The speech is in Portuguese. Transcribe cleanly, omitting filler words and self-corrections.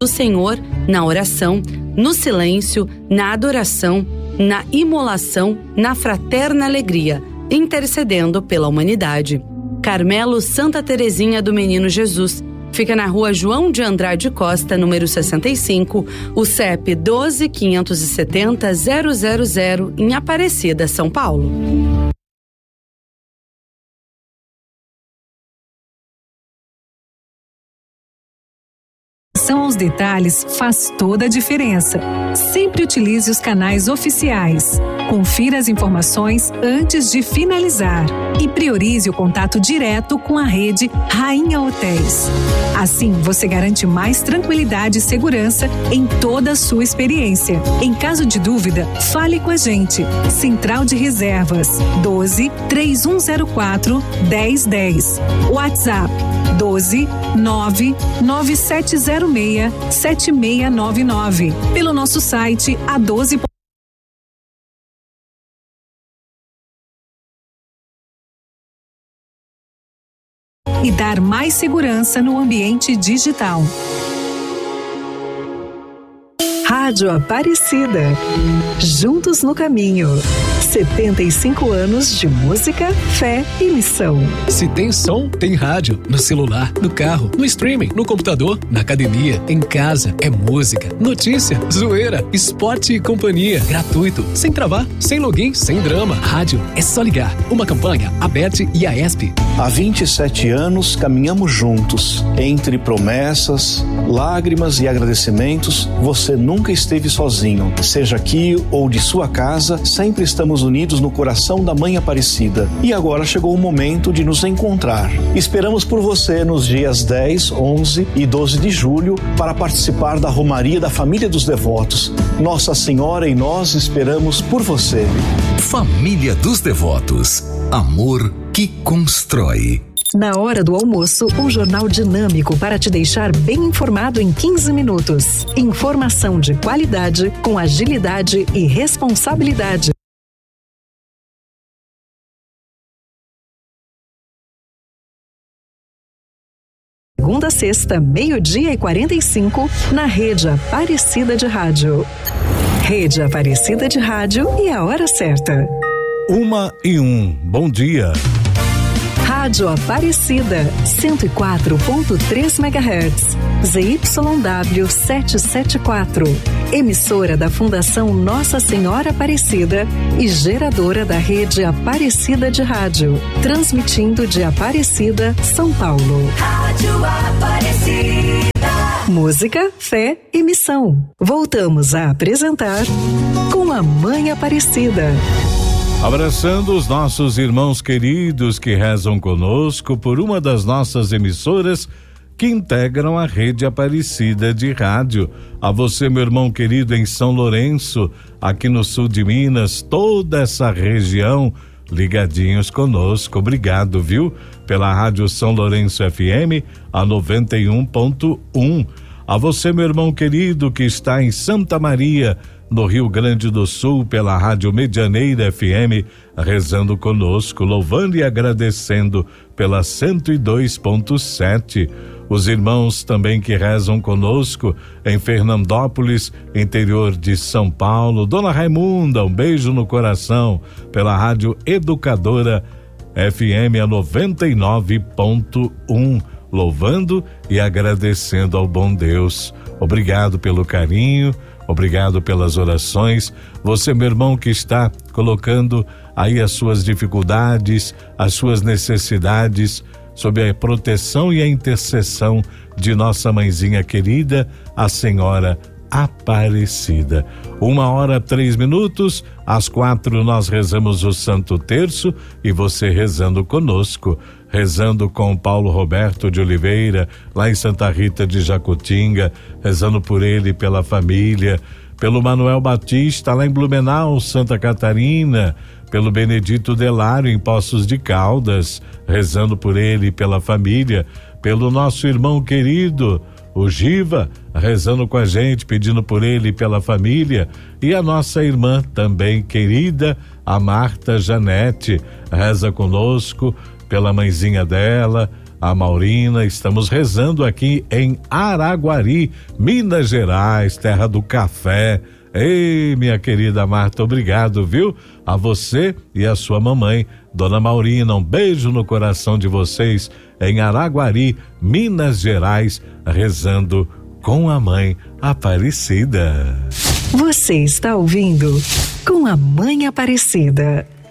do Senhor na oração, no silêncio, na adoração, na imolação, na fraterna alegria, intercedendo pela humanidade. Carmelo Santa Terezinha do Menino Jesus. Fica na rua João de Andrade Costa, número 65, o CEP 12.570.000, em Aparecida, São Paulo. Atenção aos detalhes faz toda a diferença. Sempre utilize os canais oficiais. Confira as informações antes de finalizar e priorize o contato direto com a rede Rainha Hotéis. Assim, você garante mais tranquilidade e segurança em toda a sua experiência. Em caso de dúvida, fale com a gente. Central de Reservas 12-3104-1010. WhatsApp 12-99706-7699. Pelo nosso site A12. E dar mais segurança no ambiente digital. Rádio Aparecida. Juntos no caminho. 75 anos de música, fé e missão. Se tem som, tem rádio. No celular, no carro, no streaming, no computador, na academia, em casa. É música, notícia, zoeira, esporte e companhia. Gratuito, sem travar, sem login, sem drama. Rádio é só ligar. Uma campanha, Aberte e Aesp. Há 27 anos caminhamos juntos. Entre promessas, lágrimas e agradecimentos, você nunca esteve sozinho. Seja aqui ou de sua casa, sempre estamos unidos no coração da Mãe Aparecida. E agora chegou o momento de nos encontrar. Esperamos por você nos dias 10, 11 e 12 de julho para participar da Romaria da Família dos Devotos. Nossa Senhora e nós esperamos por você. Família dos Devotos. Amor que constrói. Na hora do almoço, um jornal dinâmico para te deixar bem informado em 15 minutos. Informação de qualidade, com agilidade e responsabilidade. Segunda a sexta, 12:45, na Rede Aparecida de Rádio. Rede Aparecida de Rádio e a hora certa. 1:01. Bom dia. Rádio Aparecida, 104.3 MHz, ZYW 774, emissora da Fundação Nossa Senhora Aparecida e geradora da rede Aparecida de Rádio, transmitindo de Aparecida, São Paulo. Rádio Aparecida. Música, fé e missão. Voltamos a apresentar Com a Mãe Aparecida. Abraçando os nossos irmãos queridos que rezam conosco por uma das nossas emissoras que integram a rede Aparecida de Rádio. A você, meu irmão querido, em São Lourenço, aqui no sul de Minas, toda essa região, ligadinhos conosco. Obrigado, viu? Pela Rádio São Lourenço FM, a 91.1. A você, meu irmão querido, que está em Santa Maria, no Rio Grande do Sul, pela Rádio Medianeira FM, rezando conosco, louvando e agradecendo pela 102.7. Os irmãos também que rezam conosco em Fernandópolis, interior de São Paulo. Dona Raimunda, um beijo no coração, pela Rádio Educadora FM, a 99.1. Louvando e agradecendo ao bom Deus. Obrigado pelo carinho, obrigado pelas orações. Você, meu irmão, que está colocando aí as suas dificuldades, as suas necessidades, sob a proteção e a intercessão de nossa mãezinha querida, a Senhora Aparecida. 1h03, às 4 nós rezamos o Santo Terço e você rezando conosco, rezando com Paulo Roberto de Oliveira, lá em Santa Rita de Jacutinga, rezando por ele e pela família, pelo Manuel Batista, lá em Blumenau, Santa Catarina, pelo Benedito Delário, em Poços de Caldas, rezando por ele e pela família, pelo nosso irmão querido, o Giva, rezando com a gente, pedindo por ele e pela família, e a nossa irmã também querida, a Marta Janete, reza conosco pela mãezinha dela, a Maurina. Estamos rezando aqui em Araguari, Minas Gerais, terra do café. Ei, minha querida Marta, obrigado, viu? A você e a sua mamãe, Dona Maurina, um beijo no coração de vocês em Araguari, Minas Gerais, rezando com a Mãe Aparecida. Você está ouvindo Com a Mãe Aparecida.